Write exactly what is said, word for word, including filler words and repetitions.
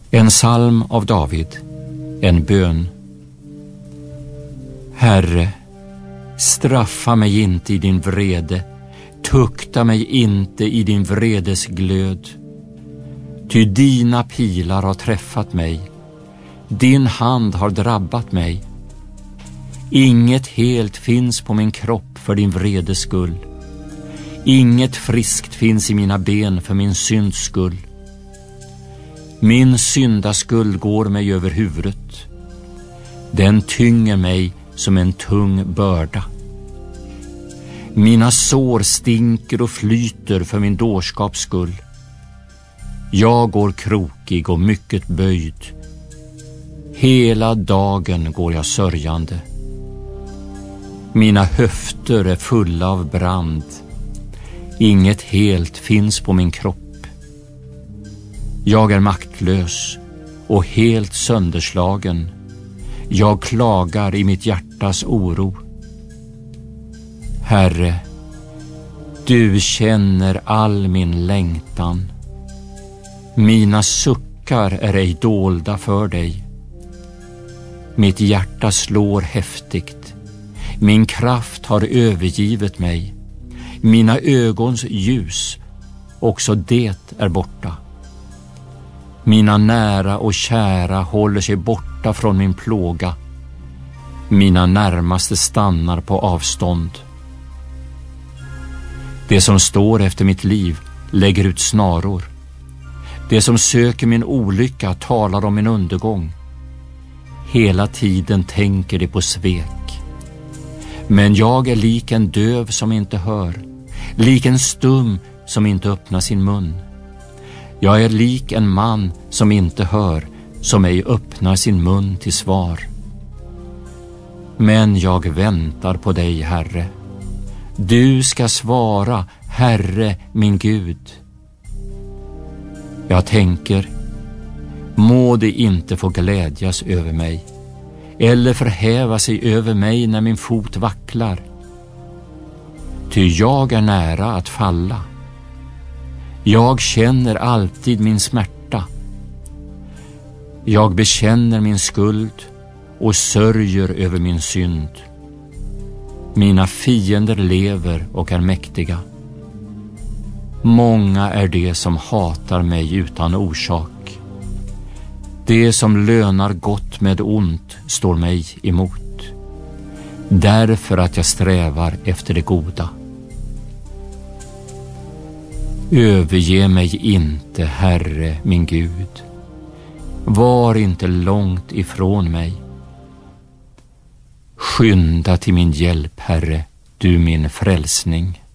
En psalm av David, en bön. Herre, straffa mig inte i din vrede, tukta mig inte i din vredes glöd. Ty dina pilar har träffat mig, din hand har drabbat mig. Inget helt finns på min kropp för din vredes skull. Inget friskt finns i mina ben för min synds skull. Min syndaskuld går mig över huvudet. Den tynger mig som en tung börda. Mina sår stinker och flyter för min dårskaps skull. Jag går krokig och mycket böjd. Hela dagen går jag sörjande. Mina höfter är fulla av brand. Inget helt finns på min kropp. Jag är maktlös och helt sönderslagen. Jag klagar i mitt hjärtas oro. Herre, du känner all min längtan. Mina suckar är ej dolda för dig. Mitt hjärta slår häftigt. Min kraft har övergivit mig. Mina ögons ljus, också det är borta. Mina nära och kära håller sig borta från min plåga. Mina närmaste stannar på avstånd. Det som står efter mitt liv lägger ut snaror. Det som söker min olycka talar om min undergång. Hela tiden tänker de på svek. Men jag är lik en döv som inte hör, lik en stum som inte öppnar sin mun. Jag är lik en man som inte hör, som ej öppnar sin mun till svar. Men jag väntar på dig, Herre. Du ska svara, Herre min Gud. Jag tänker, må det inte få glädjas över mig, eller förhäva sig över mig när min fot vacklar. Ty jag är nära att falla. Jag känner alltid min smärta. Jag bekänner min skuld och sörjer över min synd. Mina fiender lever och är mäktiga. Många är de som hatar mig utan orsak. Det som lönar gott med ont står mig emot, därför att jag strävar efter det goda. Överge mig inte, Herre min Gud. Var inte långt ifrån mig. Skynda till min hjälp, Herre, du min frälsning.